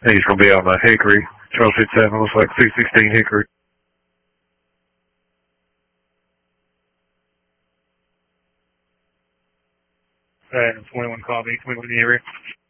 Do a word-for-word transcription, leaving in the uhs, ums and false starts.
He's going to be on the Hickory. Charles fifty-seven, looks like six sixteen Hickory. And twenty-one copy, twenty-one in the area.